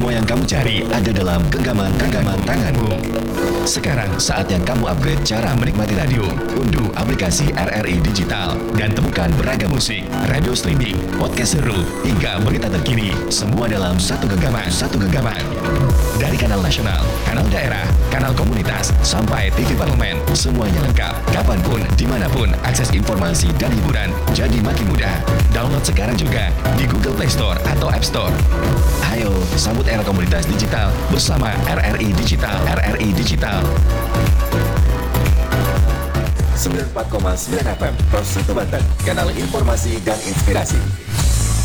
Semua yang kamu cari ada dalam genggaman tanganmu. Sekarang saatnya kamu upgrade cara menikmati radio. Unduh aplikasi RRI Digital dan temukan beragam musik, radio streaming, podcast seru, hingga berita terkini. Semua dalam satu genggaman. Dari kanal nasional, kanal daerah, kanal komunitas, sampai TV parlemen, semuanya lengkap. Kapanpun, dimanapun, akses informasi dan hiburan jadi makin mudah. Download sekarang juga di Google Play Store atau App Store. Ayo, sambut era komunitas digital bersama RRI Digital. RRI Digital 94,9 FM, Prosuto Banten, kanal informasi dan inspirasi.